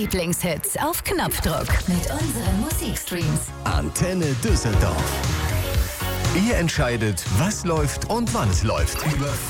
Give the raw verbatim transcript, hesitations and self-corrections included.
Lieblingshits auf Knopfdruck mit unseren Musikstreams. Antenne Düsseldorf. Ihr entscheidet, was läuft und wann es läuft. Über